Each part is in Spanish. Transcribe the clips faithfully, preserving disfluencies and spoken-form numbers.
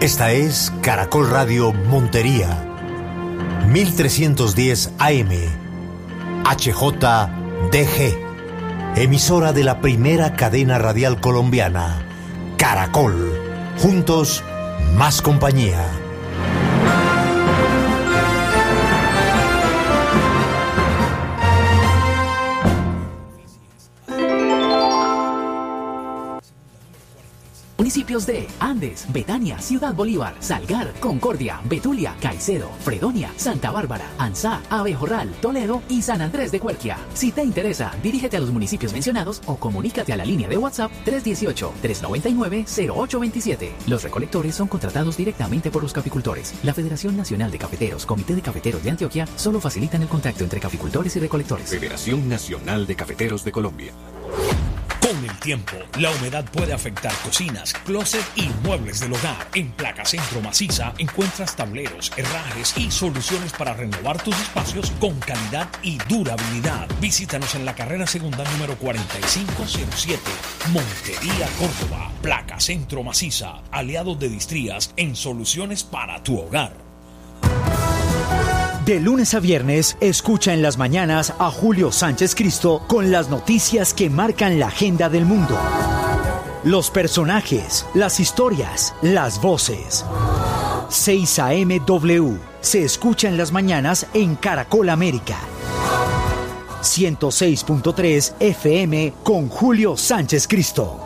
Esta es Caracol Radio Montería, mil trescientos diez A M, H J D G, emisora de la primera cadena radial colombiana, Caracol. Juntos, más compañía. Municipios de Andes, Betania, Ciudad Bolívar, Salgar, Concordia, Betulia, Caicedo, Fredonia, Santa Bárbara, Anzá, Abejorral, Toledo y San Andrés de Cuerquia. Si te interesa, dirígete a los municipios mencionados o comunícate a la línea de WhatsApp tres uno ocho, tres nueve nueve, cero ocho dos siete. Los recolectores son contratados directamente por los caficultores. La Federación Nacional de Cafeteros, Comité de Cafeteros de Antioquia, solo facilitan el contacto entre caficultores y recolectores. Federación Nacional de Cafeteros de Colombia. Con el tiempo, la humedad puede afectar cocinas, closet y muebles del hogar. En Placa Centro Maciza encuentras tableros, herrajes y soluciones para renovar tus espacios con calidad y durabilidad. Visítanos en la carrera segunda número cuarenta y cinco cero siete, Montería, Córdoba. Placa Centro Maciza, aliados de Distrías en soluciones para tu hogar. De lunes a viernes, escucha en las mañanas a Julio Sánchez Cristo con las noticias que marcan la agenda del mundo. Los personajes, las historias, las voces. seis A M W se escucha en las mañanas en Caracol América. ciento seis punto tres F M con Julio Sánchez Cristo.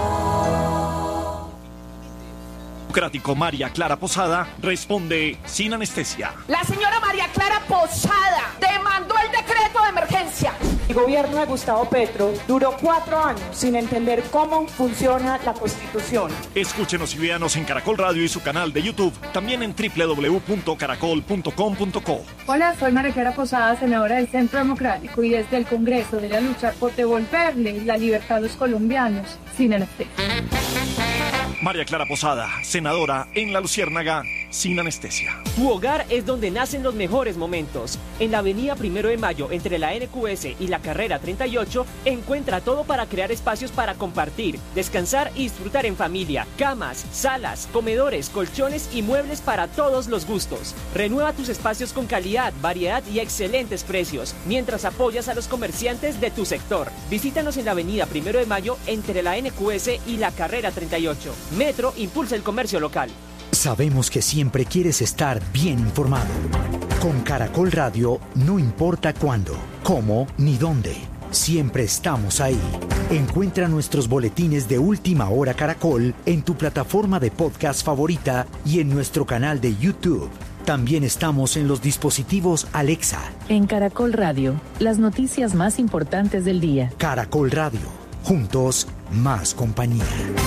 María Clara Posada responde sin anestesia. La señora María Clara Posada demandó el decreto de emergencia. El gobierno de Gustavo Petro duró cuatro años sin entender cómo funciona la Constitución. Escúchenos y véanos en Caracol Radio y su canal de YouTube, también en doble u doble u doble u punto caracol punto com punto co. Hola, soy María Clara Posada, senadora del Centro Democrático, y desde el Congreso de la lucha por devolverle la libertad a los colombianos sin anestesia. María Clara Posada, senadora en La Luciérnaga, sin anestesia. Tu hogar es donde nacen los mejores momentos. En la avenida Primero de Mayo, entre la N Q S y la carrera treinta y ocho, encuentra todo para crear espacios para compartir, descansar y disfrutar en familia. Camas, salas, comedores, colchones y muebles para todos los gustos. Renueva tus espacios con calidad, variedad y excelentes precios, mientras apoyas a los comerciantes de tu sector. Visítanos en la avenida Primero de Mayo, entre la N Q S y la carrera treinta y ocho. Metro impulsa el comercio local. Sabemos que siempre quieres estar bien informado. Con Caracol Radio, no importa cuándo, cómo ni dónde, siempre estamos ahí. Encuentra nuestros boletines de Última Hora Caracol en tu plataforma de podcast favorita y en nuestro canal de YouTube. También estamos en los dispositivos Alexa. En Caracol Radio, las noticias más importantes del día. Caracol Radio, juntos, más compañía.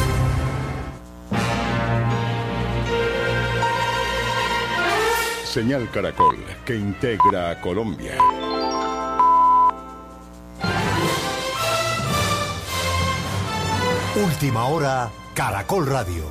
Señal Caracol, que integra a Colombia. Última Hora, Caracol Radio.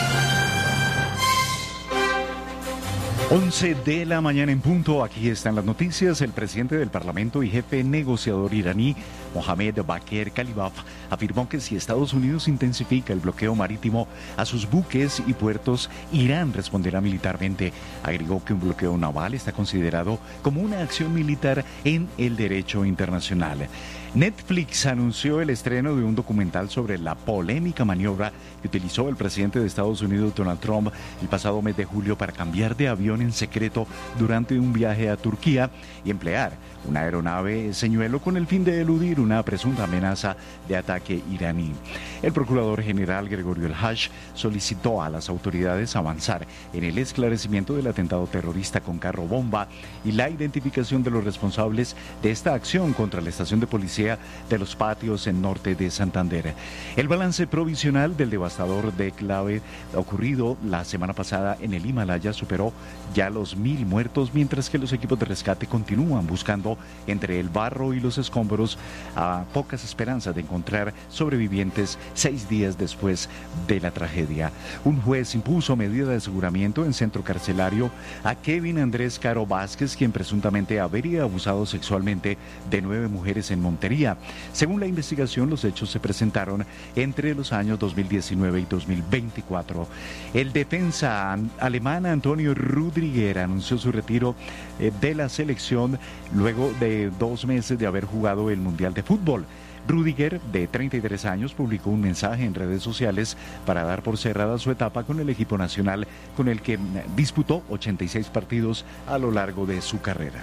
once de la mañana en punto, aquí están las noticias. El presidente del Parlamento y jefe negociador iraní, Mohammad Bagher Khalibaf, afirmó que si Estados Unidos intensifica el bloqueo marítimo a sus buques y puertos, Irán responderá militarmente. Agregó que un bloqueo naval está considerado como una acción militar en el derecho internacional. Netflix anunció el estreno de un documental sobre la polémica maniobra que utilizó el presidente de Estados Unidos, Donald Trump, el pasado mes de julio para cambiar de avión en secreto durante un viaje a Turquía y emplear una aeronave señuelo con el fin de eludir una presunta amenaza de ataque iraní. El procurador general Gregorio El Haj solicitó a las autoridades avanzar en el esclarecimiento del atentado terrorista con carro bomba y la identificación de los responsables de esta acción contra la estación de policía de Los Patios en norte de Santander. El balance provisional del devastador declave ocurrido la semana pasada en el Himalaya superó ya los mil muertos, mientras que los equipos de rescate continúan buscando entre el barro y los escombros a pocas esperanzas de encontrar sobrevivientes seis días después de la tragedia. Un juez impuso medida de aseguramiento en centro carcelario a Kevin Andrés Caro Vázquez, quien presuntamente habría abusado sexualmente de nueve mujeres en Montería lotería. Según la investigación, los hechos se presentaron entre los años dos mil diecinueve y dos mil veinticuatro. El defensa alemán Antonio Rüdiger anunció su retiro eh, de la selección luego de dos meses de haber jugado el Mundial de Fútbol. Rüdiger, de treinta y tres años, publicó un mensaje en redes sociales para dar por cerrada su etapa con el equipo nacional, con el que disputó ochenta y seis partidos a lo largo de su carrera.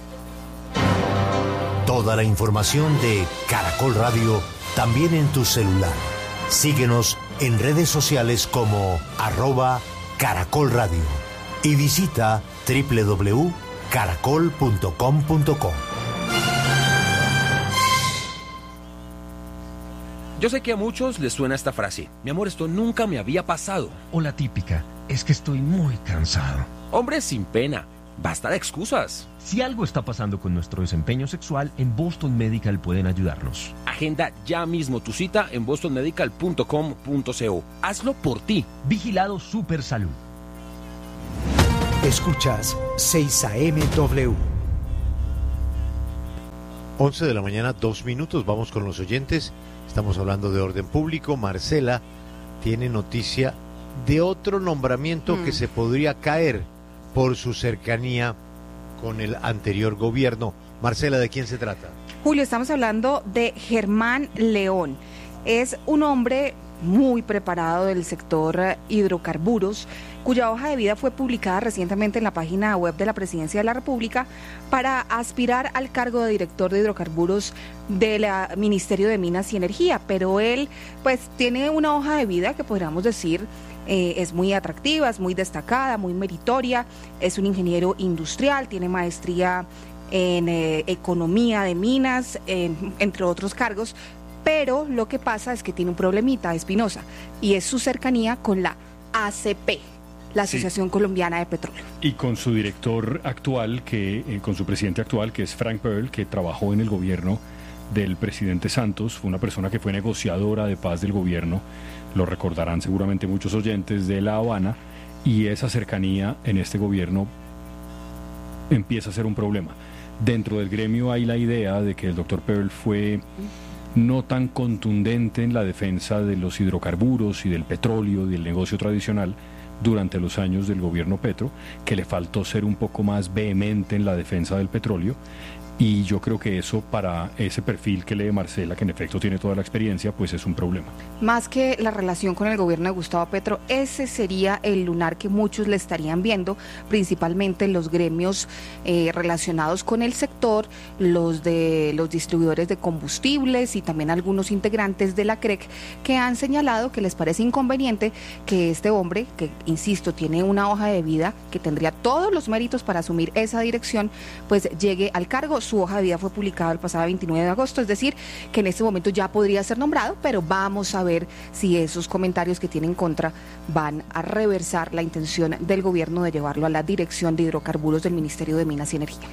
Toda la información de Caracol Radio también en tu celular. Síguenos en redes sociales como arroba Caracol Radio y visita doble u doble u doble u punto caracol punto com punto co. Yo sé que a muchos les suena esta frase: mi amor, esto nunca me había pasado. O la típica: es que estoy muy cansado. Hombre, sin pena, basta de excusas. Si algo está pasando con nuestro desempeño sexual, en Boston Medical pueden ayudarnos. Agenda ya mismo tu cita en boston medical punto com punto co. Hazlo por ti. Vigilado Super Salud. Escuchas seis A M W. once de la mañana, dos minutos. Vamos con los oyentes. Estamos hablando de orden público. Marcela tiene noticia de otro nombramiento mm. que se podría caer por su cercanía con el anterior gobierno. Marcela, ¿de quién se trata? Julio, estamos hablando de Germán León. Es un hombre muy preparado del sector hidrocarburos, cuya hoja de vida fue publicada recientemente en la página web de la Presidencia de la República para aspirar al cargo de director de hidrocarburos del Ministerio de Minas y Energía. Pero él, pues, tiene una hoja de vida que podríamos decir eh, es muy atractiva, es muy destacada, muy meritoria. Es un ingeniero industrial, tiene maestría en eh, economía de minas, en, entre otros cargos. Pero lo que pasa es que tiene un problemita, Espinosa, y es su cercanía con la A C P, la Asociación sí. Colombiana de Petróleo. Y con su director actual, que eh, con su presidente actual, que es Frank Pearl, que trabajó en el gobierno del presidente Santos, fue una persona que fue negociadora de paz del gobierno, lo recordarán seguramente muchos oyentes de La Habana, y esa cercanía en este gobierno empieza a ser un problema. Dentro del gremio hay la idea de que el doctor Pearl fue no tan contundente en la defensa de los hidrocarburos y del petróleo y del negocio tradicional durante los años del gobierno Petro, que le faltó ser un poco más vehemente en la defensa del petróleo. Y yo creo que eso, para ese perfil que lee Marcela, que en efecto tiene toda la experiencia, pues es un problema. Más que la relación con el gobierno de Gustavo Petro, ese sería el lunar que muchos le estarían viendo, principalmente los gremios eh, relacionados con el sector, los de los distribuidores de combustibles y también algunos integrantes de la C R E C, que han señalado que les parece inconveniente que este hombre, que insisto, tiene una hoja de vida que tendría todos los méritos para asumir esa dirección, pues llegue al cargo. Su hoja de vida fue publicada el pasado veintinueve de agosto, es decir, que en este momento ya podría ser nombrado, pero vamos a ver si esos comentarios que tiene en contra van a reversar la intención del gobierno de llevarlo a la dirección de hidrocarburos del Ministerio de Minas y Energía.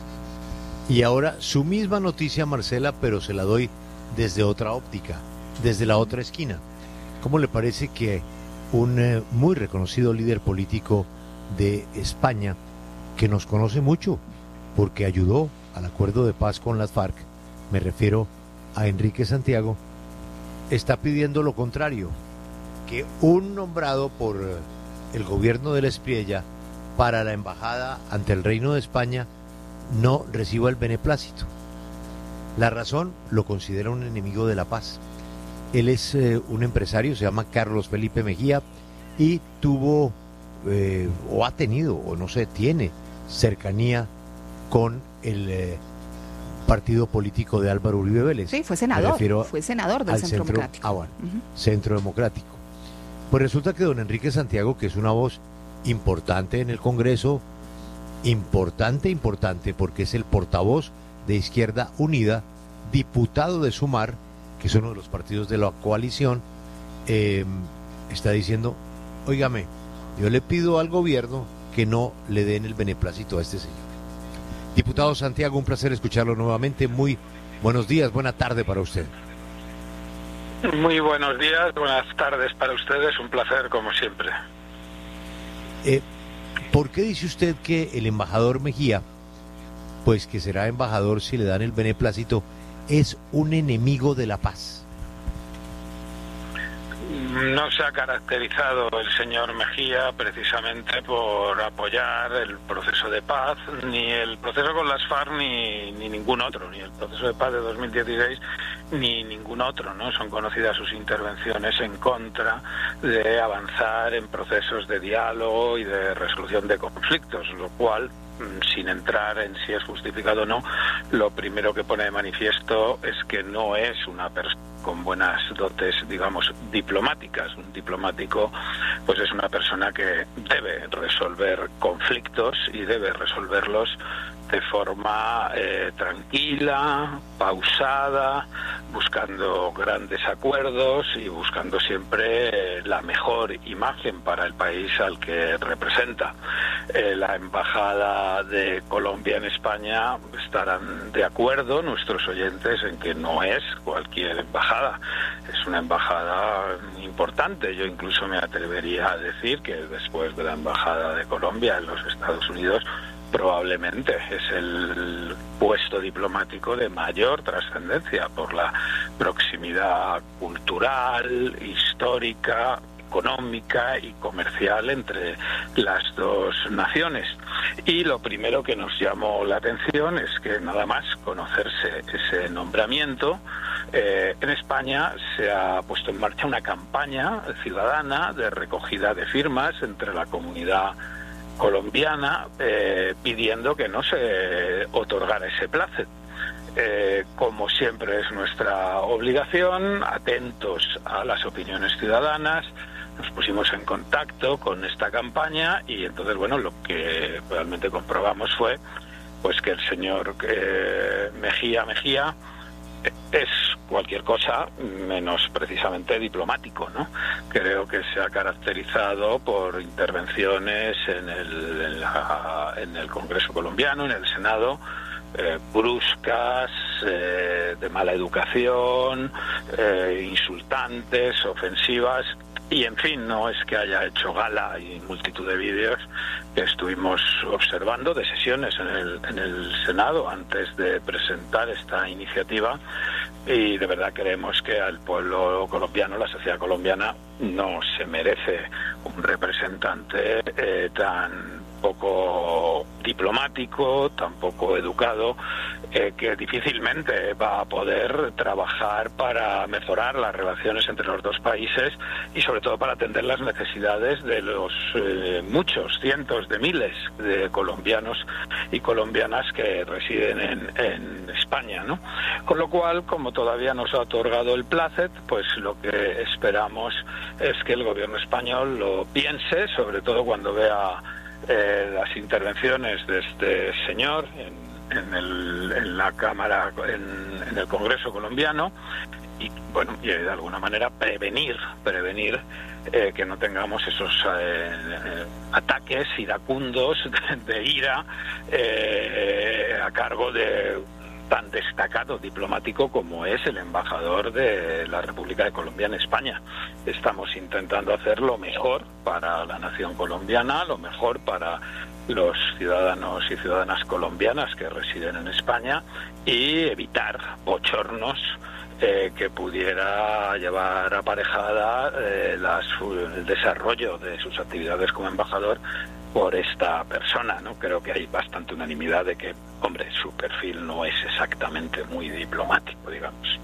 Y ahora su misma noticia, Marcela, pero se la doy desde otra óptica, desde la otra esquina. ¿Cómo le parece que un eh, muy reconocido líder político de España, que nos conoce mucho porque ayudó al acuerdo de paz con las FARC, me refiero a Enrique Santiago, está pidiendo lo contrario, que un nombrado por el gobierno de la Espriella para la embajada ante el Reino de España no reciba el beneplácito? La razón: lo considera un enemigo de la paz. Él es eh, un empresario, se llama Carlos Felipe Mejía, y tuvo, eh, o ha tenido, o no sé, tiene cercanía con el eh, partido político de Álvaro Uribe Vélez. Sí, fue senador, fue senador del Centro Democrático. Ah, bueno, uh-huh. Centro Democrático. Pues resulta que don Enrique Santiago, que es una voz importante en el Congreso, importante, importante, porque es el portavoz de Izquierda Unida, diputado de Sumar, que es uno de los partidos de la coalición, eh, está diciendo: óigame, yo le pido al gobierno que no le den el beneplácito a este señor. Diputado Santiago, un placer escucharlo nuevamente. Muy buenos días, buena tarde para usted. Muy buenos días, buenas tardes para ustedes, un placer como siempre. Eh, ¿Por qué dice usted que el embajador Mejía, pues que será embajador si le dan el beneplácito, es un enemigo de la paz? No se ha caracterizado el señor Mejía precisamente por apoyar el proceso de paz, ni el proceso con las FARC ni, ni ningún otro, ni el proceso de paz de dos mil dieciséis ni ningún otro, ¿no? Son conocidas sus intervenciones en contra de avanzar en procesos de diálogo y de resolución de conflictos, lo cual, sin entrar en si es justificado o no, lo primero que pone de manifiesto es que no es una persona con buenas dotes, digamos, diplomáticas. Un diplomático, pues es una persona que debe resolver conflictos y debe resolverlos de forma eh, tranquila, pausada, buscando grandes acuerdos y buscando siempre eh, la mejor imagen para el país al que representa. Eh, la Embajada de Colombia en España estarán de acuerdo, nuestros oyentes, en que no es cualquier embajada. Es una embajada importante. Yo incluso me atrevería a decir que después de la Embajada de Colombia en los Estados Unidos, probablemente es el puesto diplomático de mayor trascendencia por la proximidad cultural, histórica, económica y comercial entre las dos naciones. Y lo primero que nos llamó la atención es que nada más conocerse ese nombramiento, eh, en España se ha puesto en marcha una campaña ciudadana de recogida de firmas entre la comunidad colombiana eh, pidiendo que no se otorgara ese plazo. Eh, como siempre es nuestra obligación, atentos a las opiniones ciudadanas, nos pusimos en contacto con esta campaña y entonces, bueno, lo que realmente comprobamos fue pues que el señor eh, Mejía Mejía es cualquier cosa menos precisamente diplomático, ¿no? Creo que se ha caracterizado por intervenciones en el, en la, en el Congreso colombiano, en el Senado, eh, bruscas, eh, de mala educación, eh, insultantes, ofensivas. Y, en fin, no es que haya hecho gala y multitud de vídeos que estuvimos observando de sesiones en el, en el Senado antes de presentar esta iniciativa, y de verdad creemos que al pueblo colombiano, la sociedad colombiana, no se merece un representante eh, tan poco diplomático, tan poco educado, eh, que difícilmente va a poder trabajar para mejorar las relaciones entre los dos países y sobre todo para atender las necesidades de los eh, muchos, cientos de miles de colombianos y colombianas que residen en, en España, ¿no? Con lo cual, como todavía no se ha otorgado el plácet, pues lo que esperamos es que el gobierno español lo piense, sobre todo cuando vea Eh, las intervenciones de este señor en, en, el, en la Cámara, en, en el Congreso colombiano, y bueno, y de alguna manera prevenir, prevenir eh, que no tengamos esos eh, ataques iracundos de, de ira eh, a cargo de tan destacado diplomático como es el embajador de la República de Colombia en España. Estamos intentando hacer lo mejor para la nación colombiana, lo mejor para los ciudadanos y ciudadanas colombianas que residen en España y evitar bochornos eh, que pudiera llevar aparejada eh, las, el desarrollo de sus actividades como embajador por esta persona, ¿no? Creo que hay bastante unanimidad de que, hombre, su perfil no es exactamente muy diplomático, digamos.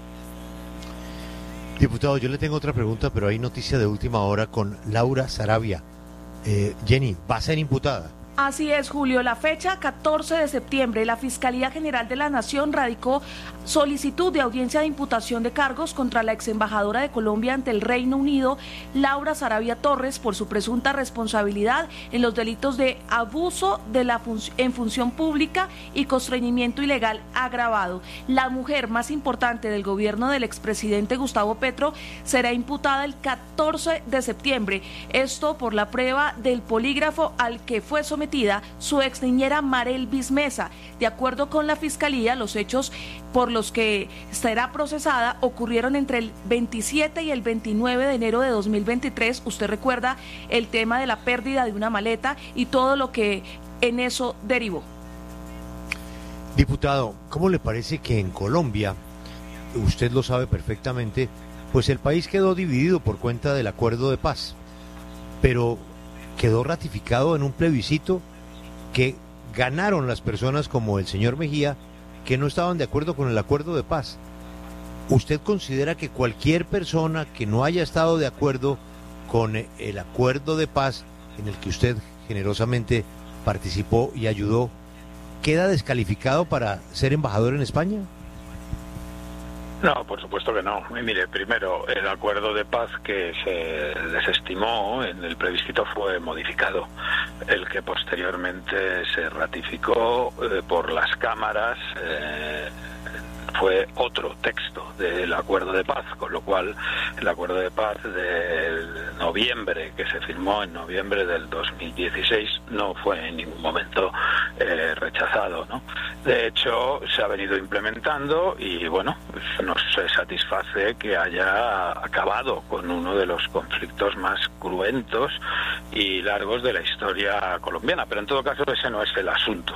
Diputado, yo le tengo otra pregunta, pero hay noticia de última hora con Laura Sarabia. Eh, Jenny, ¿va a ser imputada? Así es, Julio. La fecha catorce de septiembre, la Fiscalía General de la Nación radicó solicitud de audiencia de imputación de cargos contra la ex embajadora de Colombia ante el Reino Unido, Laura Sarabia Torres, por su presunta responsabilidad en los delitos de abuso de la fun- en función pública y constreñimiento ilegal agravado. La mujer más importante del gobierno del expresidente Gustavo Petro será imputada el catorce de septiembre. Esto por la prueba del polígrafo al que fue sometida su ex niñera Marelvis Mesa. De acuerdo con la Fiscalía, los hechos por los que será procesada ocurrieron entre el veintisiete y el veintinueve de enero de dos mil veintitrés. Usted recuerda el tema de la pérdida de una maleta y todo lo que en eso derivó. Diputado, ¿cómo le parece que en Colombia usted lo sabe perfectamente, pues el país quedó dividido por cuenta del acuerdo de paz, pero quedó ratificado en un plebiscito que ganaron las personas como el señor Mejía, que no estaban de acuerdo con el acuerdo de paz. ¿Usted considera que cualquier persona que no haya estado de acuerdo con el acuerdo de paz en el que usted generosamente participó y ayudó, queda descalificado para ser embajador en España? No, por supuesto que no. Y mire, primero, el acuerdo de paz que se desestimó en el plebiscito fue modificado. El que posteriormente se ratificó eh, por las cámaras eh, fue otro texto del acuerdo de paz, con lo cual el acuerdo de paz del noviembre, que se firmó en noviembre del dos mil dieciséis, no fue en ningún momento eh, rechazado, ¿no? De hecho, se ha venido implementando y, bueno, pues nos satisface que haya acabado con uno de los conflictos más cruentos y largos de la historia colombiana, pero en todo caso ese no es el asunto.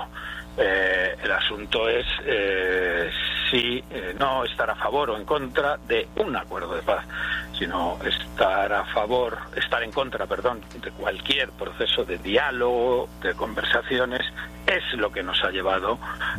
Eh, el asunto es eh, si eh, no estar a favor o en contra de un acuerdo de paz, sino estar a favor, estar en contra, perdón, de cualquier proceso de diálogo, de conversaciones, es lo que nos ha llevado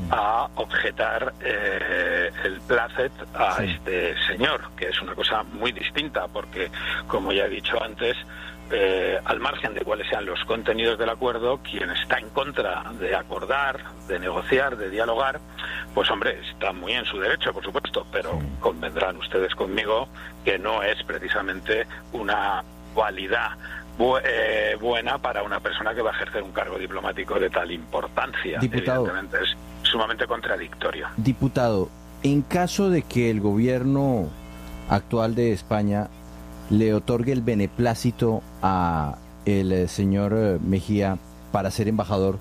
a objetar eh, el placet a sí. este señor, que es una cosa muy distinta, porque, como ya he dicho antes, Eh, al margen de cuáles sean los contenidos del acuerdo, quien está en contra de acordar, de negociar, de dialogar, pues hombre, está muy en su derecho, por supuesto, pero convendrán ustedes conmigo que no es precisamente una cualidad bu eh, buena para una persona que va a ejercer un cargo diplomático de tal importancia. Diputado, evidentemente es sumamente contradictorio. Diputado, en caso de que el gobierno actual de España le otorgue el beneplácito a el eh, señor eh, Mejía para ser embajador,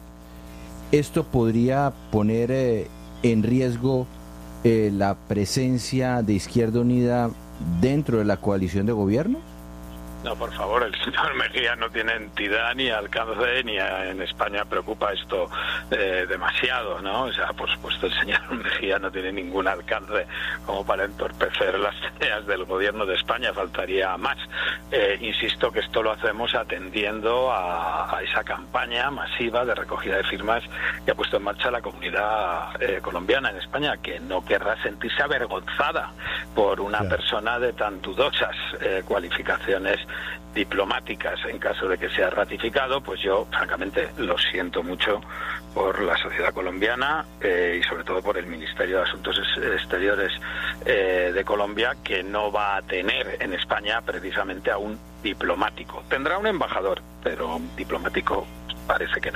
¿esto podría poner eh, en riesgo eh, la presencia de Izquierda Unida dentro de la coalición de gobierno? No, por favor, el señor Mejía no tiene entidad ni alcance, ni a, en España preocupa esto eh, demasiado, ¿no? O sea, por supuesto, el señor Mejía no tiene ningún alcance como para entorpecer las tareas del gobierno de España, faltaría más. Eh, insisto que esto lo hacemos atendiendo a, a esa campaña masiva de recogida de firmas que ha puesto en marcha la comunidad eh, colombiana en España, que no querrá sentirse avergonzada por una claro. persona de tan dudosas eh, cualificaciones diplomáticas. En caso de que sea ratificado, pues yo francamente lo siento mucho por la sociedad colombiana eh, y sobre todo por el Ministerio de Asuntos Exteriores eh, de Colombia, que no va a tener en España precisamente a un diplomático. Tendrá un embajador, pero un diplomático parece que no.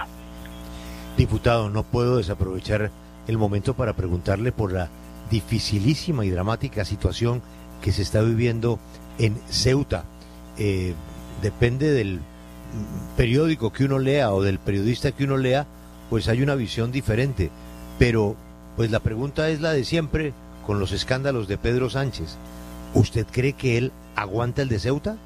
Diputado, no puedo desaprovechar el momento para preguntarle por la dificilísima y dramática situación que se está viviendo en Ceuta. Eh, depende del periódico que uno lea o del periodista que uno lea, pues hay una visión diferente, pero pues la pregunta es la de siempre con los escándalos de Pedro Sánchez. ¿Usted cree que él aguanta el de Ceuta?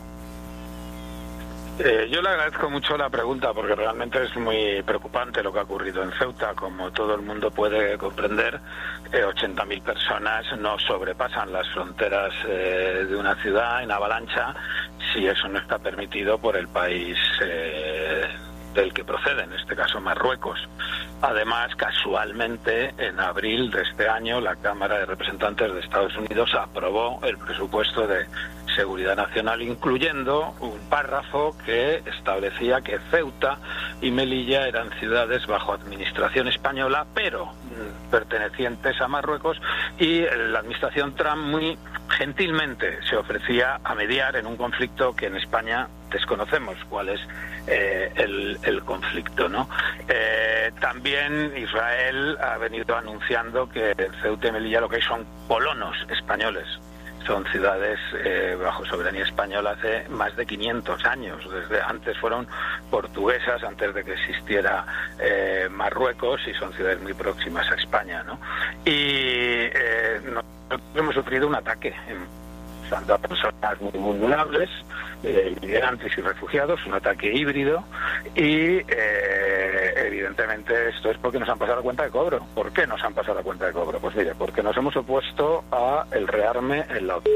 Eh, yo le agradezco mucho la pregunta porque realmente es muy preocupante lo que ha ocurrido en Ceuta. Como todo el mundo puede comprender, eh, ochenta mil personas no sobrepasan las fronteras eh, de una ciudad en avalancha si eso no está permitido por el país eh, del que procede, en este caso Marruecos. Además, casualmente, en abril de este año, la Cámara de Representantes de Estados Unidos aprobó el presupuesto de Seguridad Nacional, incluyendo un párrafo que establecía que Ceuta y Melilla eran ciudades bajo administración española, pero mm, pertenecientes a Marruecos, y la administración Trump muy gentilmente se ofrecía a mediar en un conflicto que en España desconocemos cuál es eh, el, el conflicto, ¿no? Eh, también Israel ha venido anunciando que Ceuta y Melilla lo que hay son colonos españoles. Son ciudades eh, bajo soberanía española hace más de quinientos años. Desde antes fueron portuguesas, antes de que existiera eh, Marruecos, y son ciudades muy próximas a España, ¿no? Y eh, nosotros hemos sufrido un ataque en a personas muy vulnerables, eh, migrantes y refugiados, un ataque híbrido, y eh, evidentemente esto es porque nos han pasado la cuenta de cobro. ¿Por qué nos han pasado la cuenta de cobro? Pues mire, porque nos hemos opuesto a el rearme en la OTAN.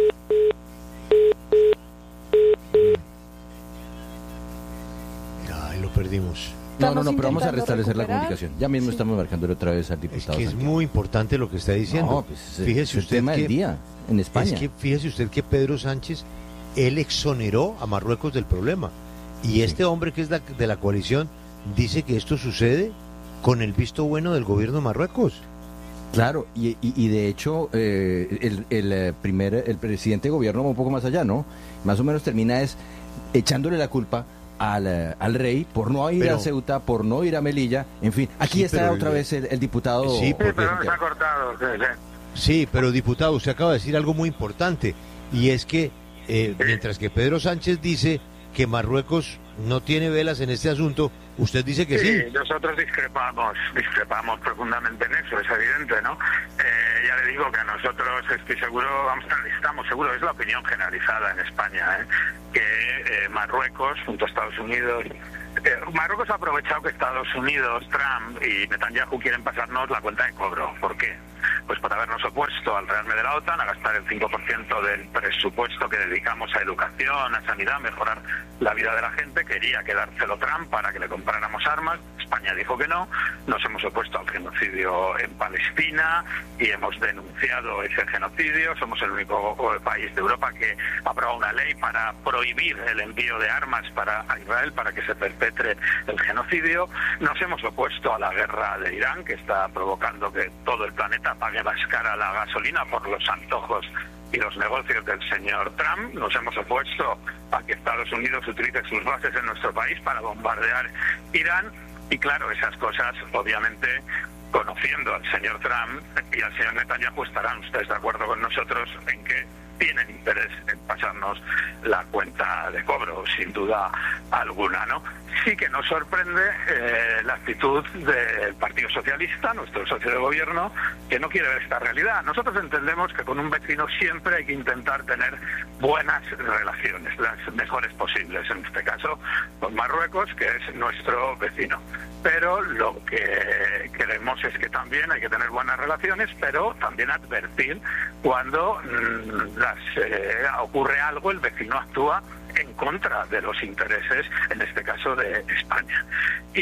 Ay, lo perdimos. No, no, no, pero vamos a restablecer la comunicación. Ya mismo sí. Estamos marcándole otra vez al diputado. Es que es Santiago. Muy importante lo que está diciendo. No, pues, fíjese es usted el tema que, del día en España. Es que fíjese usted que Pedro Sánchez, él exoneró a Marruecos del problema. Y sí. Este hombre que es de, de la coalición dice que esto sucede con el visto bueno del gobierno de Marruecos. Claro, y, y, y de hecho eh, el, el primer el presidente de gobierno va un poco más allá, ¿no? Más o menos termina es echándole la culpa Al, al rey por no ir pero, a Ceuta, por no ir a Melilla, en fin, aquí sí, está otra el, vez el, el diputado. Sí, porque, pero se ha cortado. Sí, sí. sí, pero diputado, usted acaba de decir algo muy importante, y es que eh, sí. mientras que Pedro Sánchez dice que Marruecos no tiene velas en este asunto, usted dice que sí. Sí, nosotros discrepamos, discrepamos profundamente en eso, es evidente, ¿no? Eh, ya le digo que a nosotros, estoy seguro, vamos, estamos seguros, es la opinión generalizada en España, ¿eh? que eh, Marruecos, junto a Estados Unidos, eh, Marruecos ha aprovechado que Estados Unidos, Trump y Netanyahu quieren pasarnos la cuenta de cobro. ¿Por qué? Pues por habernos opuesto al rearme de la OTAN, a gastar el cinco por ciento del presupuesto que dedicamos a educación, a sanidad, a mejorar la vida de la gente. Quería quedárselo Trump para que le compráramos armas. España dijo que no. Nos hemos opuesto al genocidio en Palestina y hemos denunciado ese genocidio. Somos el único país de Europa que ha aprobado una ley para prohibir el envío de armas para a Israel para que se perpetre el genocidio. Nos hemos opuesto a la guerra de Irán, que está provocando que todo el planeta pague más cara la gasolina por los antojos y los negocios del señor Trump. Nos hemos opuesto a que Estados Unidos utilice sus bases en nuestro país para bombardear Irán. Y claro, esas cosas, obviamente, conociendo al señor Trump y al señor Netanyahu, estarán ustedes de acuerdo con nosotros en que tienen interés en pasarnos la cuenta de cobro, sin duda alguna, ¿no? Sí que nos sorprende eh, la actitud del Partido Socialista, nuestro socio de gobierno, que no quiere ver esta realidad. Nosotros entendemos que con un vecino siempre hay que intentar tener buenas relaciones, las mejores posibles, en este caso con Marruecos, que es nuestro vecino. Pero lo que queremos es que también hay que tener buenas relaciones, pero también advertir cuando mmm, las, eh, ocurre algo, el vecino actúa en contra de los intereses, en este caso de España. Y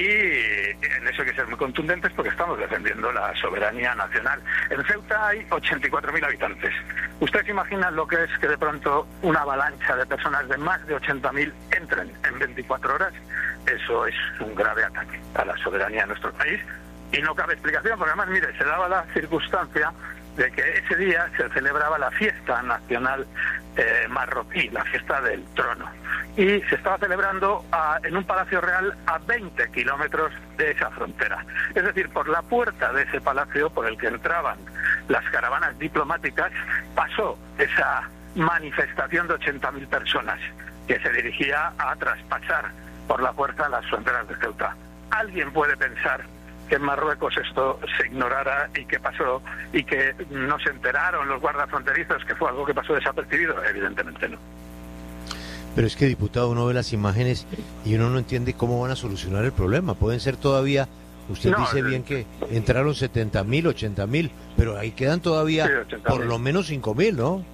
en eso hay que ser muy contundentes porque estamos defendiendo la soberanía nacional. En Ceuta hay ochenta y cuatro mil habitantes. ¿Ustedes imaginan lo que es que de pronto una avalancha de personas de más de ochenta mil entren en veinticuatro horas? Eso es un grave ataque a la soberanía de nuestro país y no cabe explicación, porque además, mire, se daba la circunstancia de que ese día se celebraba la fiesta nacional eh, marroquí, la fiesta del trono, y se estaba celebrando a, en un palacio real a veinte kilómetros de esa frontera. Es decir, por la puerta de ese palacio por el que entraban las caravanas diplomáticas pasó esa manifestación de ochenta mil personas que se dirigía a traspasar por la puerta las fronteras de Ceuta. ¿Alguien puede pensar que en Marruecos esto se ignorara y que pasó y que no se enteraron los guardas fronterizos que fue algo que pasó desapercibido? Evidentemente no. Pero es que, diputado, uno ve las imágenes y uno no entiende cómo van a solucionar el problema. Pueden ser todavía, usted no, dice bien que entraron setenta mil, ochenta mil, pero ahí quedan todavía sí, por lo menos cinco mil, ¿no?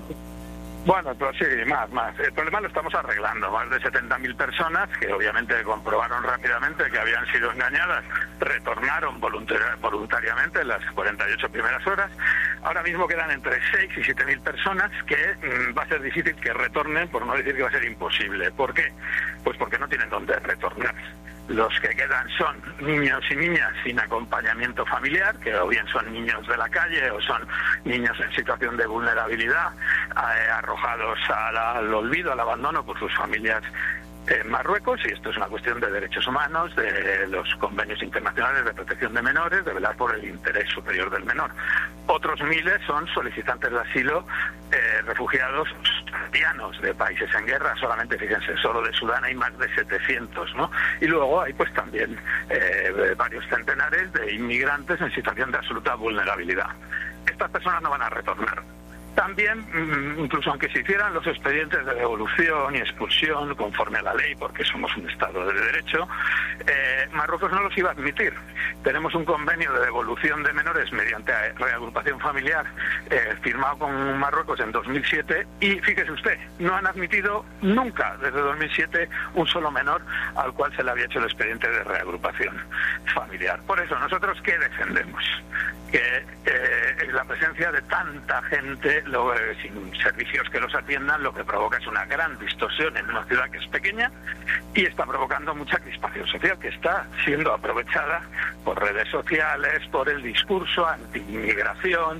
Bueno, pues sí, más, más. El problema lo estamos arreglando. Más de setenta mil personas que obviamente comprobaron rápidamente que habían sido engañadas, retornaron voluntari- voluntariamente en las cuarenta y ocho primeras horas. Ahora mismo quedan entre seis y siete mil personas que mmm, va a ser difícil que retornen, por no decir que va a ser imposible. ¿Por qué? Pues porque no tienen dónde retornar. Los que quedan son niños y niñas sin acompañamiento familiar, que o bien son niños de la calle o son niños en situación de vulnerabilidad, eh, arrojados al, al olvido, al abandono por sus familias en Marruecos, y esto es una cuestión de derechos humanos, de los convenios internacionales de protección de menores, de velar por el interés superior del menor. Otros miles son solicitantes de asilo, eh, refugiados sirianos de países en guerra, solamente, fíjense, solo de Sudán hay más de setecientos, ¿no? Y luego hay pues también eh, varios centenares de inmigrantes en situación de absoluta vulnerabilidad. Estas personas no van a retornar. También, incluso aunque se hicieran los expedientes de devolución y expulsión conforme a la ley, porque somos un Estado de Derecho, eh, Marruecos no los iba a admitir. Tenemos un convenio de devolución de menores mediante reagrupación familiar eh, firmado con Marruecos en dos mil siete y fíjese usted, no han admitido nunca desde dos mil siete un solo menor al cual se le había hecho el expediente de reagrupación familiar. Por eso, ¿nosotros qué defendemos? Que eh, la presencia de tanta gente lo, eh, sin servicios que los atiendan, lo que provoca es una gran distorsión en una ciudad que es pequeña y está provocando mucha crispación social que está siendo aprovechada por redes sociales, por el discurso anti-inmigración,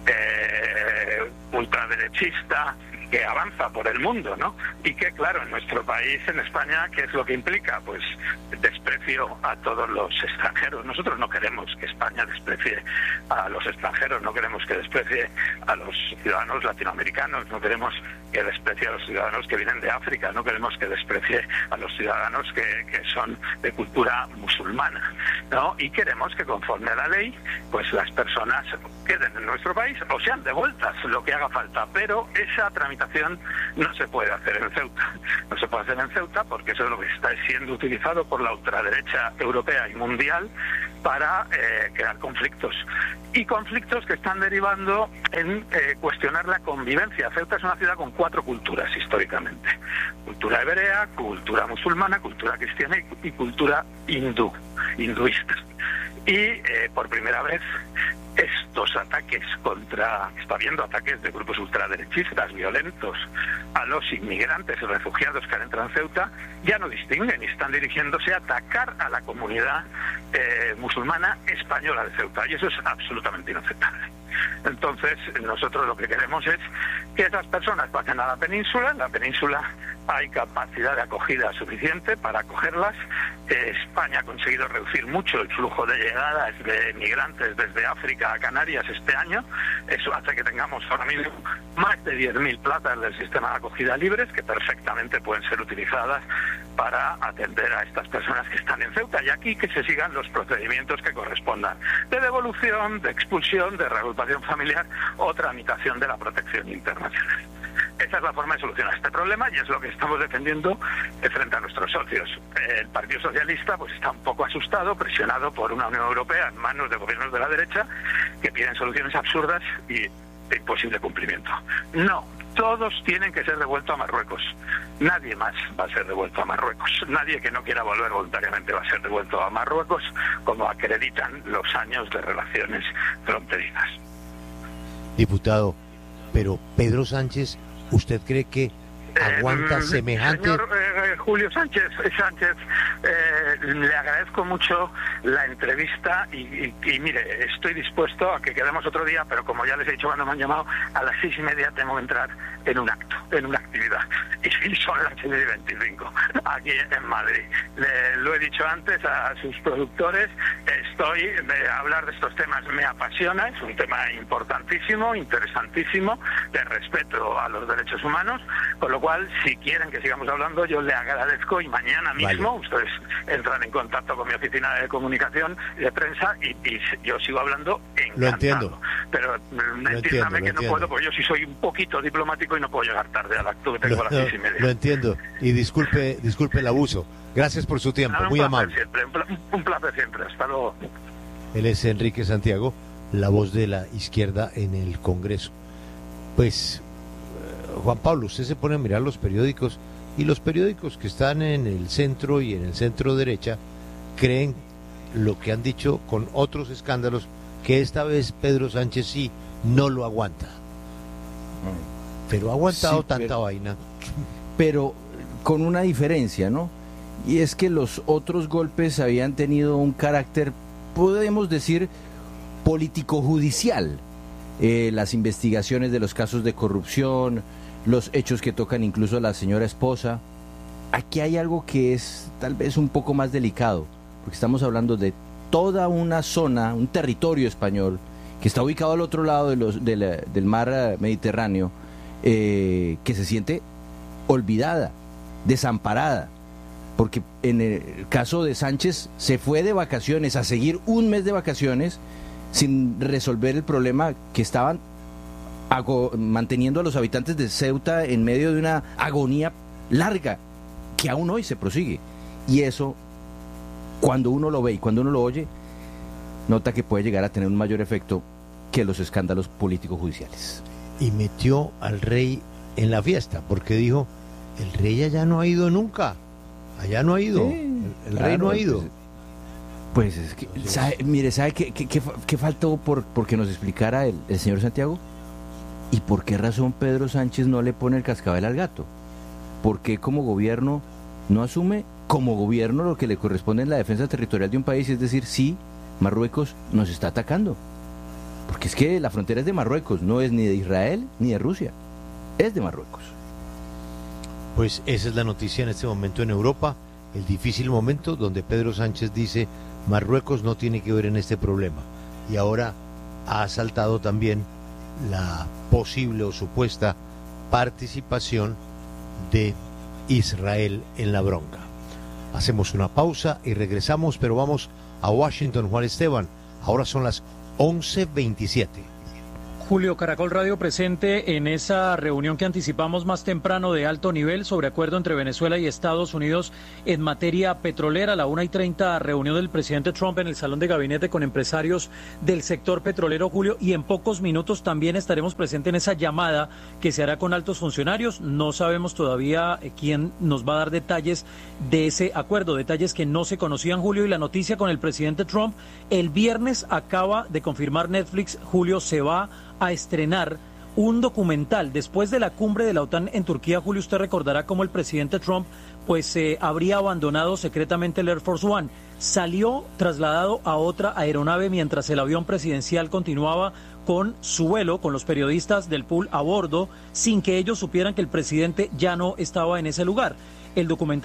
eh, ultraderechista, que avanza por el mundo, ¿no? Y que, claro, en nuestro país, en España, ¿qué es lo que implica? Pues desprecio a todos los extranjeros. Nosotros no queremos que España desprecie a los extranjeros, no queremos que desprecie a los ciudadanos latinoamericanos, no queremos que desprecie a los ciudadanos que vienen de África, no queremos que desprecie a los ciudadanos que, que son de cultura musulmana, ¿no? Y queremos que, conforme a la ley, pues las personas queden en nuestro país o sean devueltas, lo que haga falta, pero esa tramitación no se puede hacer en Ceuta. No se puede hacer en Ceuta porque eso es lo que está siendo utilizado por la ultraderecha europea y mundial para eh, crear conflictos. Y conflictos que están derivando en eh, cuestionar la convivencia. Ceuta es una ciudad con cuatro culturas históricamente. Cultura hebrea, cultura musulmana, cultura cristiana y, y cultura hindú, hinduista. Y eh, por primera vez estos ataques contra, está habiendo ataques de grupos ultraderechistas violentos a los inmigrantes y refugiados que han entrado en Ceuta, ya no distinguen y están dirigiéndose a atacar a la comunidad eh, musulmana española de Ceuta, y eso es absolutamente inaceptable. Entonces, nosotros lo que queremos es que esas personas pasen a la península. En la península hay capacidad de acogida suficiente para acogerlas. Eh, España ha conseguido reducir mucho el flujo de llegadas de migrantes desde África a Canarias este año. Eso hace que tengamos ahora mismo más de diez mil plazas del sistema de acogida libres que perfectamente pueden ser utilizadas para atender a estas personas que están en Ceuta, y aquí que se sigan los procedimientos que correspondan de devolución, de expulsión, de reagrupación familiar o tramitación de la protección internacional. Esa es la forma de solucionar este problema y es lo que estamos defendiendo frente a nuestros socios. El Partido Socialista pues está un poco asustado, presionado por una Unión Europea en manos de gobiernos de la derecha que piden soluciones absurdas y de imposible cumplimiento. No, todos tienen que ser devueltos a Marruecos. Nadie más va a ser devuelto a Marruecos. Nadie que no quiera volver voluntariamente va a ser devuelto a Marruecos, como acreditan los años de relaciones fronterizas. Diputado, pero Pedro Sánchez, ¿usted cree que aguanta eh, semejante? Señor eh, Julio Sánchez, Sánchez eh, le agradezco mucho la entrevista y, y, y mire, estoy dispuesto a que quedemos otro día, pero como ya les he dicho cuando me han llamado, a las seis y media tengo que entrar en un acto, en una actividad, y son las seis y veinticinco aquí en Madrid. Le, lo he dicho antes a sus productores, estoy de hablar de estos temas, me apasiona, es un tema importantísimo, interesantísimo, de respeto a los derechos humanos, con lo cual, si quieren que sigamos hablando, yo le agradezco y mañana mismo vale. Ustedes entran en contacto con mi oficina de comunicación y de prensa y, y yo sigo hablando encantado. Lo entiendo. Pero entiéndame que no puedo, porque yo sí soy un poquito diplomático y no puedo llegar tarde al acto que tengo lo, a las seis y media. Lo entiendo y disculpe, disculpe el abuso. Gracias por su tiempo, no, muy amable. Siempre, un, un placer siempre, hasta luego. Él es Enrique Santiago, la voz de la izquierda en el Congreso. Pues Juan Pablo, usted se pone a mirar los periódicos y los periódicos que están en el centro y en el centro derecha creen lo que han dicho con otros escándalos, que esta vez Pedro Sánchez sí no lo aguanta. Pero ha aguantado sí, tanta pero, vaina. Pero con una diferencia, ¿no? Y es que los otros golpes habían tenido un carácter, podemos decir, político-judicial. Eh, las investigaciones de los casos de corrupción, los hechos que tocan incluso a la señora esposa. Aquí hay algo que es tal vez un poco más delicado, porque estamos hablando de toda una zona, un territorio español, que está ubicado al otro lado de los, de la, del mar Mediterráneo, eh, que se siente olvidada, desamparada, porque en el caso de Sánchez se fue de vacaciones, a seguir un mes de vacaciones, sin resolver el problema que estaban hago, manteniendo a los habitantes de Ceuta en medio de una agonía larga que aún hoy se prosigue. Y eso, cuando uno lo ve y cuando uno lo oye, nota que puede llegar a tener un mayor efecto que los escándalos políticos judiciales. Y metió al rey en la fiesta, porque dijo, el rey allá no ha ido nunca, allá no ha ido, sí, el, el claro, rey no ha ido. Pues, pues es que, sabe, mire, ¿sabe qué, qué, qué, qué faltó por, por que nos explicara el, el señor Santiago? ¿Y por qué razón Pedro Sánchez no le pone el cascabel al gato? ¿Por qué como gobierno no asume como gobierno lo que le corresponde en la defensa territorial de un país? Es decir, sí, Marruecos nos está atacando. Porque es que la frontera es de Marruecos, no es ni de Israel ni de Rusia, es de Marruecos. Pues esa es la noticia en este momento en Europa, el difícil momento donde Pedro Sánchez dice Marruecos no tiene que ver en este problema. Y ahora ha saltado también la posible o supuesta participación de Israel en la bronca. Hacemos una pausa y regresamos, pero vamos a Washington, Juan Esteban. Ahora son las once veintisiete. Julio, Caracol Radio presente en esa reunión que anticipamos más temprano de alto nivel sobre acuerdo entre Venezuela y Estados Unidos en materia petrolera. A la una y treinta, reunión del presidente Trump en el salón de gabinete con empresarios del sector petrolero, Julio, y en pocos minutos también estaremos presentes en esa llamada que se hará con altos funcionarios. No sabemos todavía quién nos va a dar detalles de ese acuerdo, detalles que no se conocían, Julio, y la noticia con el presidente Trump. El viernes acaba de confirmar Netflix, Julio, se va a estrenar un documental después de la cumbre de la OTAN en Turquía. Julio, usted recordará cómo el presidente Trump pues eh, habría abandonado secretamente el Air Force One. Salió trasladado a otra aeronave mientras el avión presidencial continuaba con su vuelo, con los periodistas del pool a bordo, sin que ellos supieran que el presidente ya no estaba en ese lugar. El documental